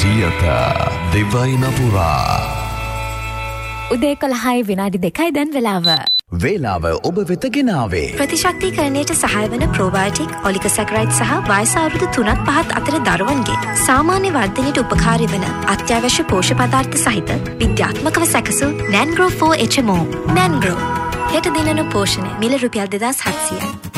සියත දෙවයින පුරා උදේ 11 විනාඩි 2යි දැන් වෙලාව. වේලාව ඔබ වෙත ගෙනාවේ ප්‍රතිශක්තිකරණයට සහාය වන ප්‍රෝබයෝටික් ඔලිගොසැකරයිඩ් සහ වයස අවුරුදු 3-5 අතර දරුවන්ගේ සාමාන්‍ය වර්ධනයට උපකාරී වන අත්‍යවශ්‍ය පෝෂ්‍ය පදාර්ථ සහිත විද්‍යාත්මකව සැකසූ නැන්ග්‍රෝ 4 HMO. නැන්ග්‍රෝ හෙට දිනන පෝෂණය මිල රුපියල් 2700යි.